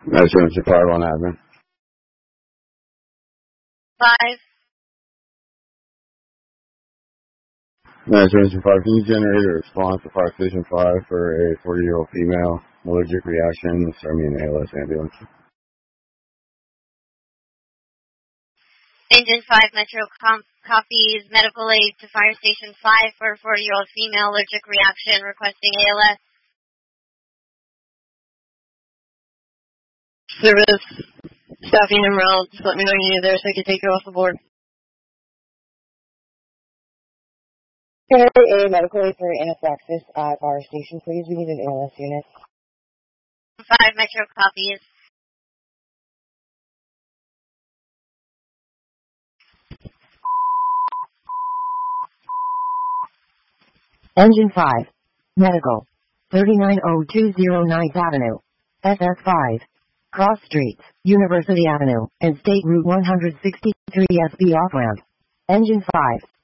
That's Engine 5 on admin. 5. That's Engine 5. Can you generate a response to Fire Station 5 for a 40-year-old female allergic reaction, an ALS ambulance? Engine 5 Metro copies medical aid to Fire Station 5 for a 40-year-old female allergic reaction requesting ALS. Service, staffing and morale, just let me know you need there so I can take you off the board. A medical aid for anaphylaxis at Fire Station, please. We need an ALS unit. 5 Metro copies. Engine 5. Medical. 390209 9th Avenue. SS5. Cross Streets, University Avenue, and State Route 163 SB off-ramp. Engine 5.